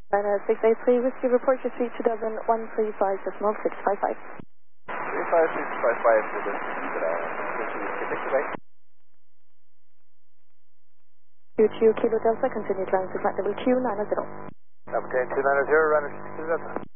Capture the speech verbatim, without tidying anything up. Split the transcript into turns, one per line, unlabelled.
China six eight three, Whiskey, report your speed two thousand one three five decimal six five five.
three five six five five for the Whiskey,
Q two Kilo Delta, continue climb to flight level Q nine zero.
Obtain two nine zero, runner six two Delta.